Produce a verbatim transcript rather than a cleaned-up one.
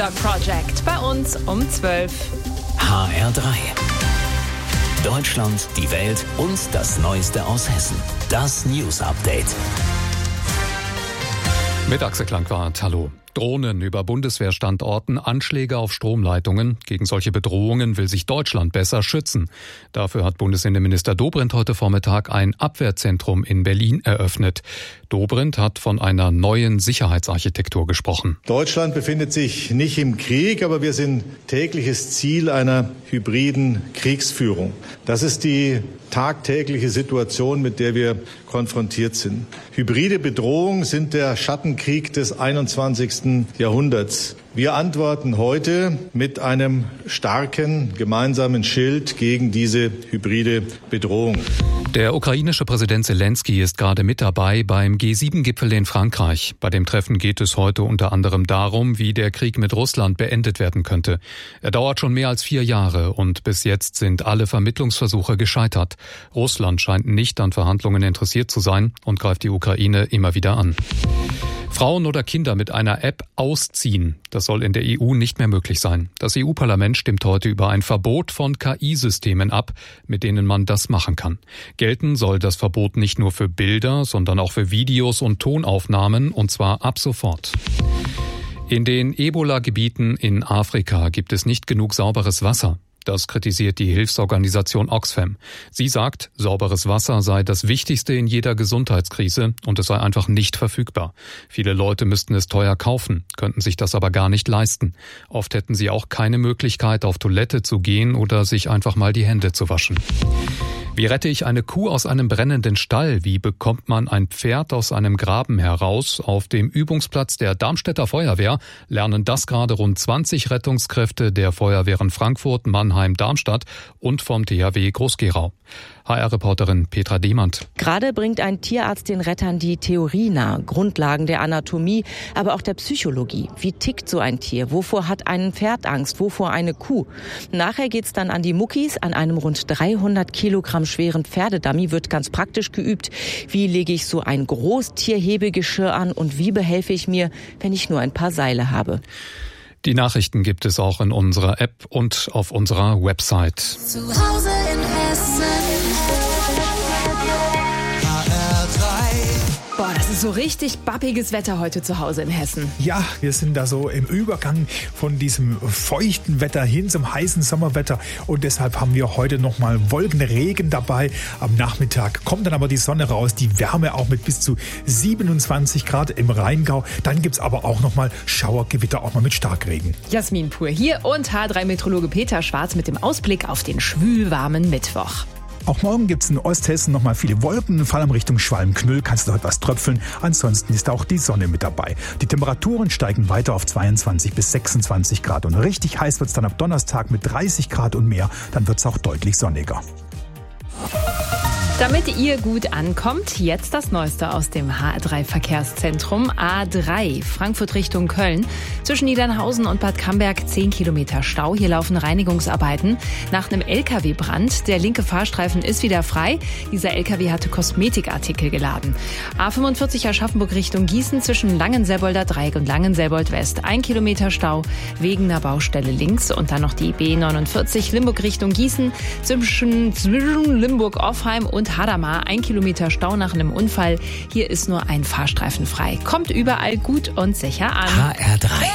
Project bei uns um zwölf. H R drei. Deutschland, die Welt und das Neueste aus Hessen. Das News Update. Mit Axel Klangwart, hallo. Drohnen über Bundeswehrstandorten, Anschläge auf Stromleitungen. Gegen solche Bedrohungen will sich Deutschland besser schützen. Dafür hat Bundesinnenminister Dobrindt heute Vormittag ein Abwehrzentrum in Berlin eröffnet. Dobrindt hat von einer neuen Sicherheitsarchitektur gesprochen. Deutschland befindet sich nicht im Krieg, aber wir sind tägliches Ziel einer hybriden Kriegsführung. Das ist die tagtägliche Situation, mit der wir konfrontiert sind. Hybride Bedrohungen sind der Schattenkrieg des einundzwanzigsten Jahrhunderts. Wir antworten heute mit einem starken gemeinsamen Schild gegen diese hybride Bedrohung. Der ukrainische Präsident Zelensky ist gerade mit dabei beim G sieben Gipfel in Frankreich. Bei dem Treffen geht es heute unter anderem darum, wie der Krieg mit Russland beendet werden könnte. Er dauert schon mehr als vier Jahre und bis jetzt sind alle Vermittlungsversuche gescheitert. Russland scheint nicht an Verhandlungen interessiert zu sein und greift die Ukraine immer wieder an. Frauen oder Kinder mit einer App ausziehen. Das soll in der E U nicht mehr möglich sein. Das E U-Parlament stimmt heute über ein Verbot von K I-Systemen ab, mit denen man das machen kann. Gelten soll das Verbot nicht nur für Bilder, sondern auch für Videos und Tonaufnahmen, und zwar ab sofort. In den Ebola-Gebieten in Afrika gibt es nicht genug sauberes Wasser. Das kritisiert die Hilfsorganisation Oxfam. Sie sagt, sauberes Wasser sei das Wichtigste in jeder Gesundheitskrise und es sei einfach nicht verfügbar. Viele Leute müssten es teuer kaufen, könnten sich das aber gar nicht leisten. Oft hätten sie auch keine Möglichkeit, auf Toilette zu gehen oder sich einfach mal die Hände zu waschen. Wie rette ich eine Kuh aus einem brennenden Stall? Wie bekommt man ein Pferd aus einem Graben heraus? Auf dem Übungsplatz der Darmstädter Feuerwehr lernen das gerade rund zwanzig Rettungskräfte der Feuerwehren Frankfurt, Mannheim, Darmstadt und vom T H W Groß-Gerau. H R-Reporterin Petra Demand. Gerade bringt ein Tierarzt den Rettern die Theorie nahe, Grundlagen der Anatomie, aber auch der Psychologie. Wie tickt so ein Tier? Wovor hat ein Pferd Angst? Wovor eine Kuh? Nachher geht's dann an die Muckis. An einem rund dreihundert Kilogramm schweren Pferdedummy wird ganz praktisch geübt. Wie lege ich so ein Großtierhebegeschirr an und wie behelfe ich mir, wenn ich nur ein paar Seile habe? Die Nachrichten gibt es auch in unserer App und auf unserer Website. Zu Hause in Hessen. Boah, das ist so richtig babbiges Wetter heute zu Hause in Hessen. Ja, wir sind da so im Übergang von diesem feuchten Wetter hin zum heißen Sommerwetter und deshalb haben wir heute nochmal Wolkenregen dabei. Am Nachmittag kommt dann aber die Sonne raus, die Wärme auch mit bis zu siebenundzwanzig Grad im Rheingau. Dann gibt's aber auch nochmal Schauergewitter, auch mal mit Starkregen. Jasmin Pur hier und H drei Meteorologe Peter Schwarz mit dem Ausblick auf den schwülwarmen Mittwoch. Auch morgen gibt es in Osthessen noch mal viele Wolken. Vor allem Richtung Schwalm-Knüll kannst du heute was tröpfeln. Ansonsten ist auch die Sonne mit dabei. Die Temperaturen steigen weiter auf zweiundzwanzig bis sechsundzwanzig Grad. Und richtig heiß wird es dann ab Donnerstag mit dreißig Grad und mehr. Dann wird es auch deutlich sonniger. Damit ihr gut ankommt, jetzt das Neueste aus dem H R drei Verkehrszentrum. A drei, Frankfurt Richtung Köln. Zwischen Niedernhausen und Bad Camberg zehn Kilometer Stau. Hier laufen Reinigungsarbeiten nach einem L K W-Brand. Der linke Fahrstreifen ist wieder frei. Dieser L K W hatte Kosmetikartikel geladen. A fünfundvierzig Aschaffenburg Richtung Gießen zwischen Langenselbolder Dreieck und Langenselbold West. Ein Kilometer Stau wegen einer Baustelle links. Und dann noch die B neunundvierzig Limburg Richtung Gießen zwischen, zwischen Limburg-Offheim und Hadamar, ein Kilometer Stau nach einem Unfall. Hier ist nur ein Fahrstreifen frei. Kommt überall gut und sicher an. H R drei.